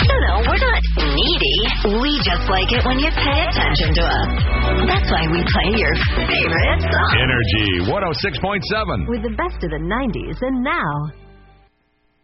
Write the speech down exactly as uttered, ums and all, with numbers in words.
No, no, we're not needy. We just like it when you pay attention to us. That's why we play your favorite song. Energy one oh six point seven. With the best of the nineties and now.